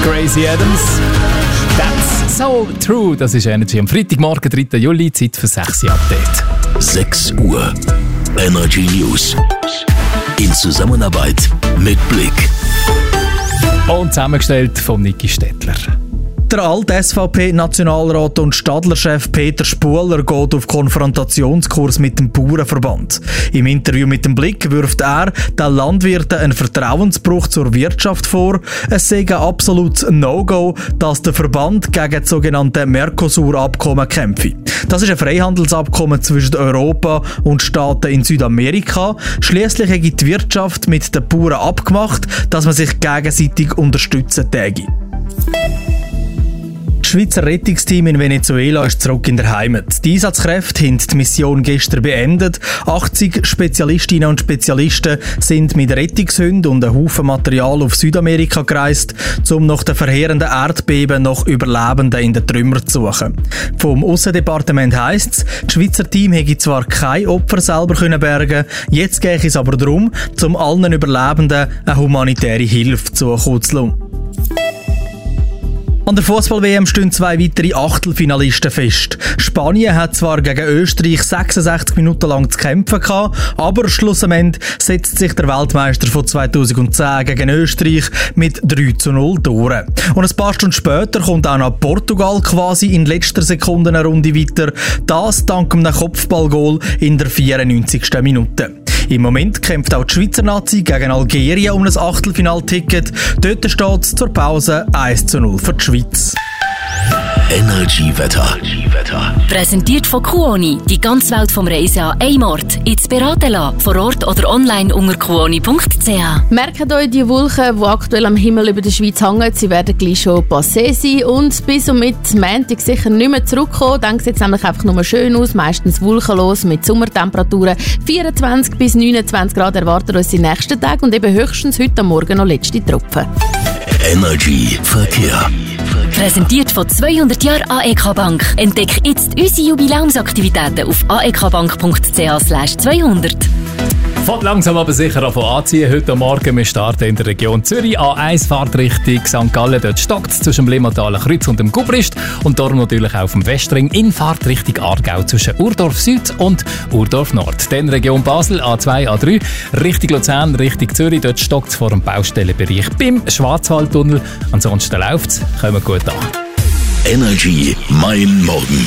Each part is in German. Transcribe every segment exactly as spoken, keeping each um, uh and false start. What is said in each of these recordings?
Gracie Adams. That's so true. Das ist Energy am Freitagmorgen, dritter Juli, Zeit für sechs Update. sechs Uhr. Energy News. In Zusammenarbeit mit Blick. Und zusammengestellt von Niki Stettler. Der alte S V P-Nationalrat und Stadlerchef Peter Spuler geht auf Konfrontationskurs mit dem Bauernverband. Im Interview mit dem Blick wirft er den Landwirten einen Vertrauensbruch zur Wirtschaft vor. Es sei ein absolutes No-Go, dass der Verband gegen das sogenannte Mercosur-Abkommen kämpfe. Das ist ein Freihandelsabkommen zwischen Europa und Staaten in Südamerika. Schliesslich hat die Wirtschaft mit den Bauern abgemacht, dass man sich gegenseitig unterstützen täge. Das Schweizer Rettungsteam in Venezuela ist zurück in der Heimat. Die Einsatzkräfte haben die Mission gestern beendet. achtzig Spezialistinnen und Spezialisten sind mit Rettungshunden und einem Haufen Material auf Südamerika gereist, um nach den verheerenden Erdbeben nach Überlebenden in den Trümmern zu suchen. Vom Aussendepartement heisst es, das Schweizer Team hätte zwar keine Opfer selber können bergen, jetzt gehe es aber darum, um allen Überlebenden eine humanitäre Hilfe zukommen zu lassen. An der Fußball-W M stehen zwei weitere Achtelfinalisten fest. Spanien hat zwar gegen Österreich sechsundsechzig Minuten lang zu kämpfen gehabt, aber schlussendlich setzt sich der Weltmeister von zweitausendzehn gegen Österreich mit drei zu null durch. Und ein paar Stunden später kommt auch noch Portugal quasi in letzter Sekunde eine Runde weiter. Das dank einem Kopfballgoal in der vierundneunzigsten Minute. Im Moment kämpft auch die Schweizer Nazi gegen Algerien um ein Achtelfinalticket. Dort steht es zur Pause eins zu null für die Schweiz. Energy Wetter. Präsentiert von Kuoni. Die ganze Welt vom Reisen an einem Ort. Jetzt beraten lassen. Vor Ort oder online unter kuoni punkt c h. Merkt euch die Wolken, die aktuell am Himmel über der Schweiz hängen. Sie werden gleich schon passé sein und bis und mit Montag sicher nicht mehr zurückkommen. Dann sieht es nämlich einfach nur schön aus. Meistens wolkenlos mit Sommertemperaturen. vierundzwanzig bis neunundzwanzig Grad erwarten uns die nächsten Tage und eben höchstens heute Morgen noch letzte Tropfen. Energy Verkehr. Präsentiert von zweihundert Jahren A E K Bank. Entdeck jetzt unsere Jubiläumsaktivitäten auf aekbank punkt c h slash zweihundert. Fährt langsam aber sicher an anziehen. Heute Morgen wir starten in der Region Zürich. A eins fährt Richtung Sankt Gallen. Dort stockt es zwischen dem Limmataler Kreuz und dem Gubrist. Und darum natürlich auch auf dem Westring in Fahrt Richtung Aargau zwischen Urdorf Süd und Urdorf Nord. Dann Region Basel A zwei, A drei Richtung Luzern, Richtung Zürich. Dort stockt es vor dem Baustellenbereich beim Schwarzwaldtunnel. Ansonsten läuft es. Kommen wir gut an. Energy mein Morgen.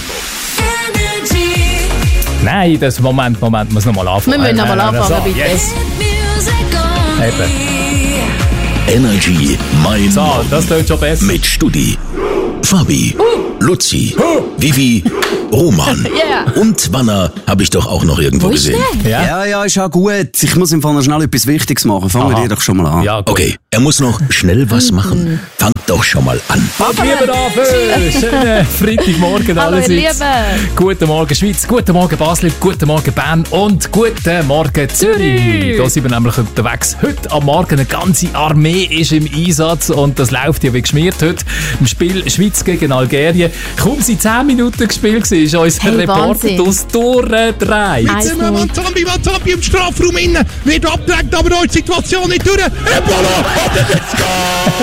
Nein, das Moment, Moment, muss nochmal anfangen. Wir müssen nochmal anfangen, so, bitte. Yes. Eben. Energy mein So, Morgen. das klingt schon besser. Mit Studi, Fabi, uh. Luzi, uh. Vivi, Roman Yeah. und Wanner habe ich doch auch noch irgendwo Wo ist gesehen. der? Ja? Ja, ja, ist auch gut. Ich muss im Fall noch schnell etwas Wichtiges machen. Fangen Aha. wir doch schon mal an. Ja, gut. Okay, er muss noch schnell was machen. Fangt doch schon mal an. Und lieber dafür, schönen Freitagmorgen Hallo, ihr allerseits. Lieben. Guten Morgen Schweiz, guten Morgen Basel, guten Morgen Bern und guten Morgen Zürich. Da sind wir nämlich unterwegs. Heute am Morgen eine ganze Armee ist im Einsatz und das läuft ja wie geschmiert heute. Im Spiel Schweiz gegen Algerien. Kaum sind zehn Minuten gespielt gewesen, ist unser Hey, Reporter Wahnsinn. aus durchgedreht. Eins null. Wazambi, Wazambi im Strafraum innen. Wird abgedrängt, aber da ist die Situation nicht durch. Ebola! Let's go!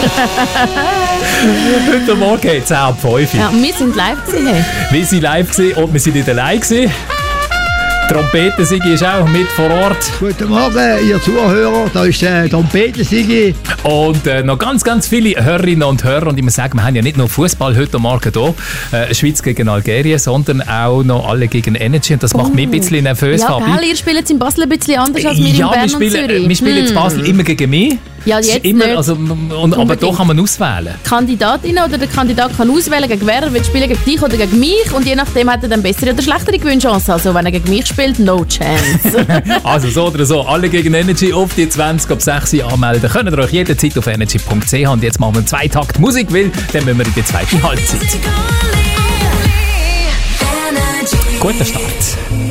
Heute Morgen zehn ab fünf. Ja, und wir sind live gesehen. Wir sind live gewesen und wir sind nicht allein gewesen. Trompeten-Sigi ist auch mit vor Ort. Guten Morgen, ihr Zuhörer, da ist der Trompeten-Sigi. Und äh, noch ganz, ganz viele Hörerinnen und Hörer. Und ich muss sagen, wir haben ja nicht nur Fußball heute Morgen hier, äh, Schweiz gegen Algerien, sondern auch noch alle gegen Energy. Und das macht mich ein bisschen nervös, Ja, Fabi. gell, ihr spielt in Basel ein bisschen anders als wir in Ja, Bern wir und spielen, Zürich. wir spielen in Basel immer gegen mich. Ja, Es ist jetzt immer, nicht. also, und, aber Unbedingt. doch kann man auswählen. Die Kandidatin oder der Kandidat kann auswählen, gegen wer er will spielen, gegen dich oder gegen mich. Und je nachdem hat er dann bessere oder schlechtere Gewinnchance. Also wenn er gegen mich spielt, no chance. Also so oder so, alle gegen Energy auf die zwanzig ab sechs Uhr anmelden. Könnt ihr euch jederzeit auf energy punkt c h. Und jetzt machen wir einen Zweitakt Musik, weil dann müssen wir in die zweite Halbzeit. Guter Start.